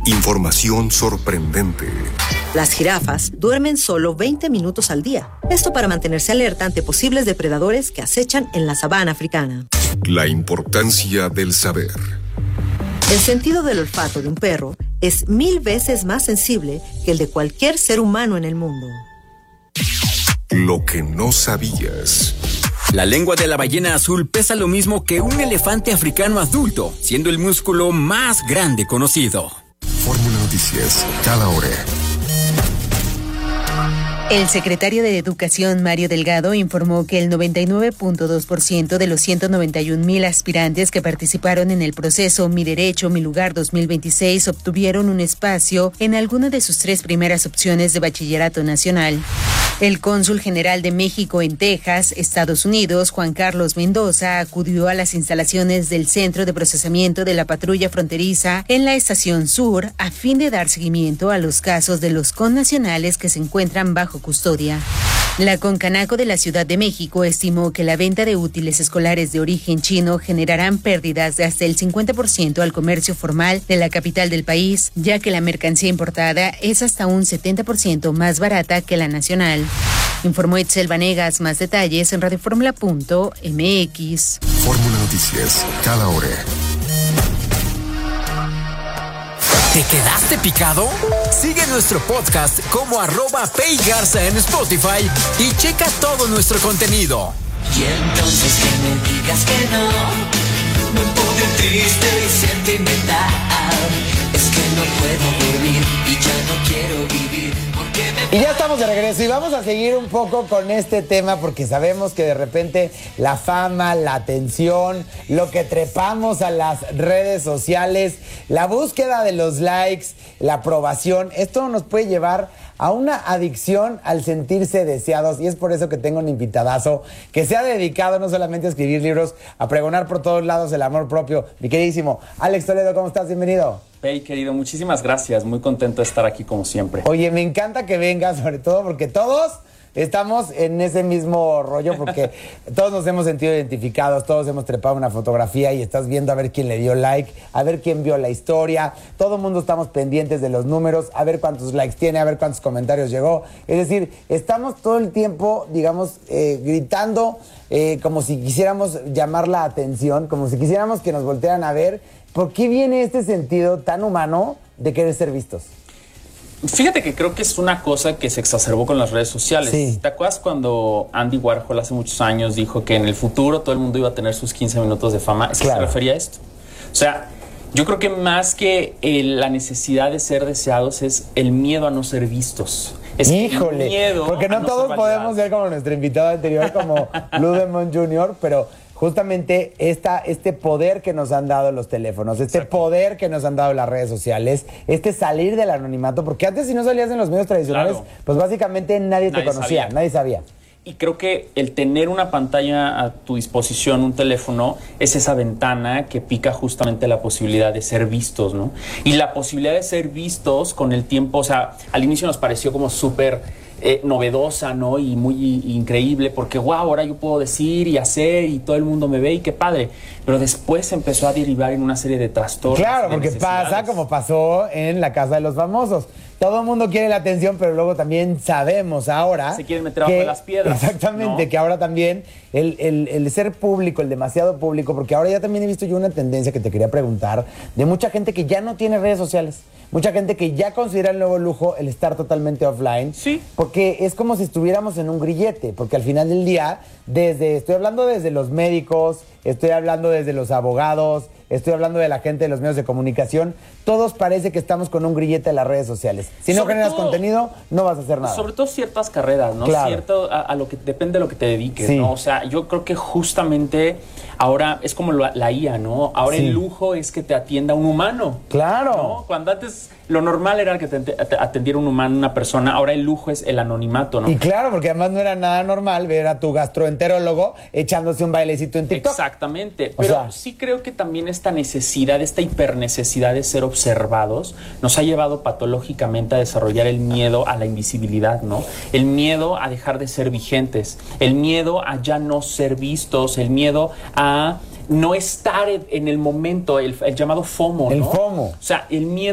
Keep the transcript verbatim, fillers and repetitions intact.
Información sorprendente. Las jirafas duermen solo veinte minutos al día. Esto para mantenerse alerta ante posibles depredadores que acechan en la sabana africana. La importancia del saber. El sentido del olfato de un perro es mil veces más sensible que el de cualquier ser humano en el mundo. Lo que no sabías. La lengua de la ballena azul pesa lo mismo que un elefante africano adulto, siendo el músculo más grande conocido. Fórmula Noticias, cada hora. El secretario de Educación, Mario Delgado, informó que el noventa y nueve punto dos por ciento de los ciento noventa y un mil aspirantes que participaron en el proceso Mi Derecho, Mi Lugar dos mil veintiséis obtuvieron un espacio en alguna de sus tres primeras opciones de bachillerato nacional. El cónsul general de México en Texas, Estados Unidos, Juan Carlos Mendoza, acudió a las instalaciones del Centro de Procesamiento de la Patrulla Fronteriza en la Estación Sur a fin de dar seguimiento a los casos de los connacionales que se encuentran bajo custodia. La Concanaco de la Ciudad de México estimó que la venta de útiles escolares de origen chino generarán pérdidas de hasta el cincuenta por ciento al comercio formal de la capital del país, ya que la mercancía importada es hasta un setenta por ciento más barata que la nacional. Informó Itzel Vanegas. Más detalles en radioformula punto m x. Fórmula Noticias, cada hora. ¿Te quedaste picado? Sigue nuestro podcast como arroba peygarza en Spotify y checa todo nuestro contenido. Y entonces que me digas que no, me pone triste y sentimental. Es que no puedo dormir y ya no quiero vivir. Y ya estamos de regreso y vamos a seguir un poco con este tema porque sabemos que de repente la fama, la atención, lo que trepamos a las redes sociales, la búsqueda de los likes, la aprobación, esto nos puede llevar a una adicción al sentirse deseados, y es por eso que tengo un invitadazo que se ha dedicado no solamente a escribir libros, a pregonar por todos lados el amor propio. Mi queridísimo Alex Toledo, ¿cómo estás? Bienvenido. Hey, querido, muchísimas gracias. Muy contento de estar aquí como siempre. Oye, me encanta que vengas, sobre todo porque todos estamos en ese mismo rollo, porque todos nos hemos sentido identificados, todos hemos trepado una fotografía y estás viendo a ver quién le dio like, a ver quién vio la historia. Todo el mundo estamos pendientes de los números, a ver cuántos likes tiene, a ver cuántos comentarios llegó. Es decir, estamos todo el tiempo, digamos, eh, gritando eh, como si quisiéramos llamar la atención, como si quisiéramos que nos voltearan a ver. ¿Por qué viene este sentido tan humano de querer ser vistos? Fíjate que creo que es una cosa que se exacerbó con las redes sociales. Sí. ¿Te acuerdas cuando Andy Warhol hace muchos años dijo que en el futuro todo el mundo iba a tener sus quince minutos de fama? ¿Es que Claro. se refería a esto? O sea, yo creo que más que eh, la necesidad de ser deseados es el miedo a no ser vistos. Es Híjole, el miedo porque no, a no todos ser podemos validados. ser como nuestro invitado anterior, como Ludemont junior, pero justamente esta, este poder que nos han dado los teléfonos, este Exacto. poder que nos han dado las redes sociales, este salir del anonimato, porque antes si no salías en los medios tradicionales, Claro. pues básicamente nadie te Nadie conocía, sabía. nadie sabía. Y creo que el tener una pantalla a tu disposición, un teléfono, es esa ventana que pica justamente la posibilidad de ser vistos, ¿no? Y la posibilidad de ser vistos con el tiempo, o sea, al inicio nos pareció como súper eh, novedosa, ¿no? Y muy i- increíble, porque wow, ahora yo puedo decir y hacer y todo el mundo me ve y qué padre. Pero después empezó a derivar en una serie de trastornos. Claro, de porque pasa necesidades. como pasó en La Casa de los Famosos. Todo el mundo quiere la atención, pero luego también sabemos ahora... Se quieren meter abajo de las piedras, Exactamente, ¿no? que ahora también el, el, el ser público, el demasiado público, porque ahora ya también he visto yo una tendencia que te quería preguntar, de mucha gente que ya no tiene redes sociales, mucha gente que ya considera el nuevo lujo el estar totalmente offline. Sí. Porque es como si estuviéramos en un grillete, porque al final del día, desde, estoy hablando desde los médicos, estoy hablando desde los abogados, estoy hablando de la gente de los medios de comunicación, todos parece que estamos con un grillete de las redes sociales. Si no Sobre generas todo- contenido, no vas a hacer nada. Sobre todo ciertas carreras, ¿no? Claro. Cierto, a, a lo que depende de lo que te dediques, Sí. ¿no? O sea, yo creo que justamente ahora es como la, la I A, ¿no? Ahora Sí. el lujo es que te atienda un humano. Claro. ¿No? Cuando antes lo normal era que te te atendiera un humano, una persona, ahora el lujo es el anonimato, ¿no? Y claro, porque además no era nada normal ver a tu gastroenterólogo echándose un bailecito en TikTok. Exactamente, O pero sea- sí creo que también esta necesidad, esta hipernecesidad de ser observados nos ha llevado patológicamente a desarrollar el miedo a la invisibilidad, ¿no? El miedo a dejar de ser vigentes, el miedo a ya no ser vistos, el miedo a no estar en el momento, el, el llamado FOMO, ¿no? El FOMO. O sea, el miedo